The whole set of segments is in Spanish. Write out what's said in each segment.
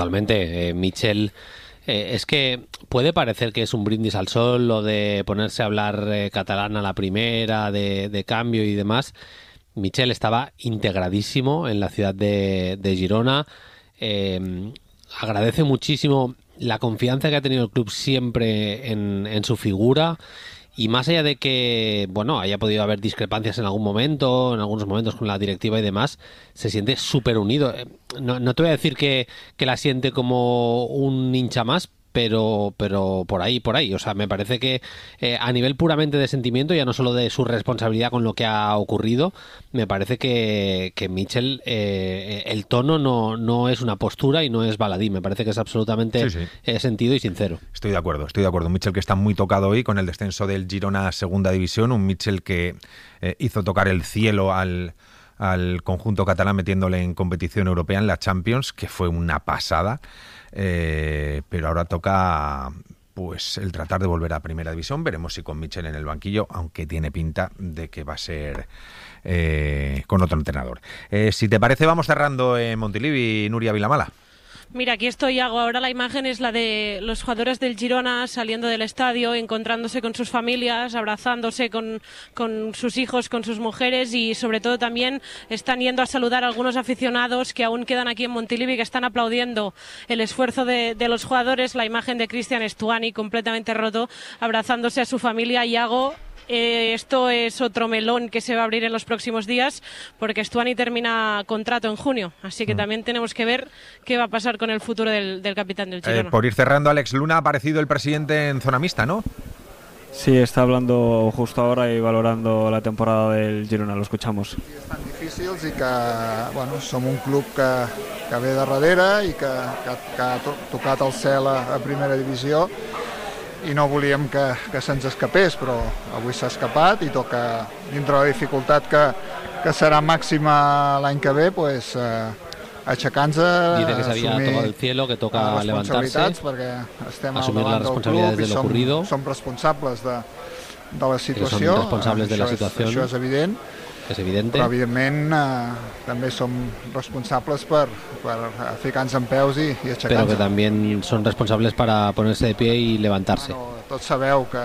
Totalmente. Mitchell, es que puede parecer que es un brindis al sol lo de ponerse a hablar catalán a la primera, de cambio y demás. Mitchell estaba integradísimo en la ciudad de Girona. Agradece muchísimo la confianza que ha tenido el club siempre en su figura. Y más allá de que, bueno, haya podido haber discrepancias en algún momento, en algunos momentos con la directiva y demás, se siente súper unido. No te voy a decir que la siente como un hincha más, pero por ahí. O sea, me parece que a nivel puramente de sentimiento, ya no solo de su responsabilidad con lo que ha ocurrido, me parece que Mitchell, el tono no es una postura y no es baladí. Me parece que es absolutamente sentido y sincero. Estoy de acuerdo. Un Mitchell que está muy tocado hoy con el descenso del Girona a Segunda División, un Mitchell que hizo tocar el cielo al conjunto catalán metiéndole en competición europea en la Champions, que fue una pasada. Pero ahora toca pues el tratar de volver a Primera División. Veremos si con Mitchell en el banquillo, aunque tiene pinta de que va a ser con otro entrenador. Si te parece, vamos cerrando en Montilivi, Nuria Vilamala. Mira, aquí estoy, Iago. Ahora la imagen es la de los jugadores del Girona saliendo del estadio, encontrándose con sus familias, abrazándose con sus hijos, con sus mujeres, y sobre todo también están yendo a saludar a algunos aficionados que aún quedan aquí en Montilivi, que están aplaudiendo el esfuerzo de los jugadores. La imagen de Cristian Stuani completamente roto, abrazándose a su familia. Iago, esto es otro melón que se va a abrir en los próximos días, porque Stuani termina contrato en junio, así que también tenemos que ver qué va a pasar con el futuro del capitán del Girona. Por ir cerrando, Alex Luna, ha aparecido el presidente en zona mixta, ¿no? Sí, está hablando justo ahora y valorando la temporada del Girona, lo escuchamos. Estan difícils i que, bueno, som un club que ve de darrere i que ha tocat el cel a primera divisió, i no volíem que se'ns escapés, però avui s'ha escapat i toca, dintre la dificultat que serà màxima l'any que ve, pues, aixecar-nos, dice que se había tocado el cielo, que toca levantarse, perquè estem al asumir las davant del club ocurrido, i som responsables de la situació. Que son responsables de la situación. Això és evident. Es evidente. Però evidentment també som responsables per ficar-nos en peus i aixecar-nos. Pero que también son responsables para ponerse de pie y levantarse. Bueno, tots sabeu que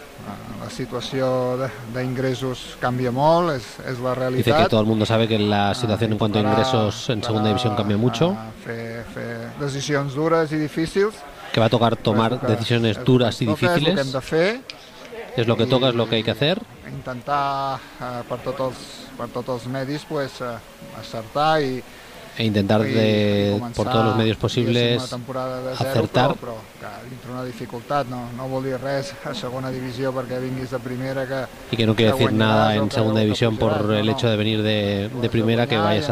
la situació d'ingressos canvia molt, és la realitat. Dice que todo el mundo sabe que la situación en cuanto a ingresos en segunda división cambia mucho. Fer decisions dures i difícils. Que va a tocar tomar decisiones duras y difíciles. És el que hem de fer. Es lo que toca, es lo que hay que hacer. Intentar per tots els medis pues, acertar e intentar por todos los medios posibles acertar. Però que dintre una dificultat no vol dir res a segona divisió perquè vinguis de primera y que no quiere decir nada en segunda división por el hecho de venir de primera, que vayas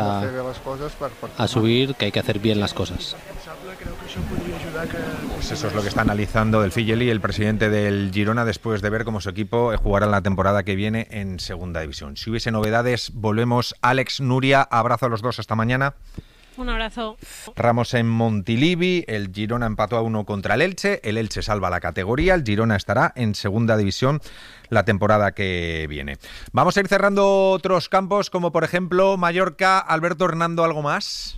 a subir, que hay que hacer bien las cosas. Pues eso es lo que está analizando Del Figeli, el presidente del Girona, después de ver cómo su equipo jugará la temporada que viene en segunda división. Si hubiese novedades, volvemos. Alex, Nuria, abrazo a los dos, hasta mañana. Un abrazo. Ramos en Montilivi, el Girona empató a 1 contra el Elche salva la categoría, el Girona estará en segunda división la temporada que viene. Vamos a ir cerrando otros campos, como por ejemplo Mallorca. Alberto Hernando, ¿algo más?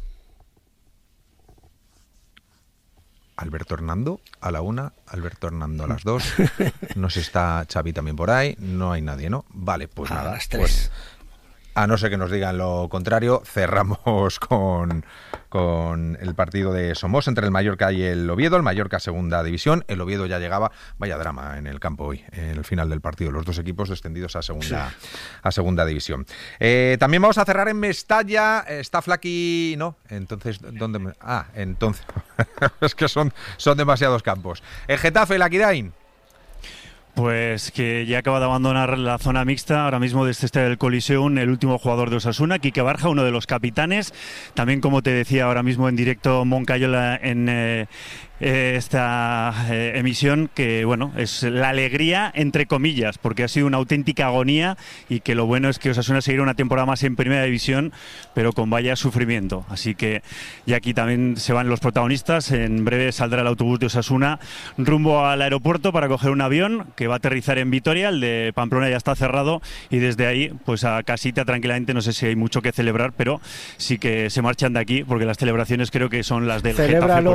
Alberto Hernando a la 1, Alberto Hernando a las 2. No sé si está Xavi también por ahí. No hay nadie, ¿no? Vale, pues nada. A las 3. Pues, a no ser que nos digan lo contrario, cerramos con el partido de Somos entre el Mallorca y el Oviedo. El Mallorca segunda división, el Oviedo ya llegaba, vaya drama en el campo hoy, en el final del partido, los dos equipos descendidos a segunda división. También vamos a cerrar en Mestalla. Está Flaqui, no, entonces ¿dónde? Entonces es que son demasiados campos. El Getafe, Laquidain. Pues que ya acaba de abandonar la zona mixta, ahora mismo desde este del Coliseum, el último jugador de Osasuna, Quique Barja, uno de los capitanes. También, como te decía ahora mismo en directo, Moncayola en esta emisión que, bueno, es la alegría entre comillas, porque ha sido una auténtica agonía y que lo bueno es que Osasuna seguirá una temporada más en Primera División, pero con vaya sufrimiento. Así que ya aquí también se van los protagonistas. En breve saldrá el autobús de Osasuna rumbo al aeropuerto para coger un avión que va a aterrizar en Vitoria. El de Pamplona ya está cerrado y desde ahí pues a casita tranquilamente. No sé si hay mucho que celebrar, pero sí que se marchan de aquí porque las celebraciones creo que son las del Getafe.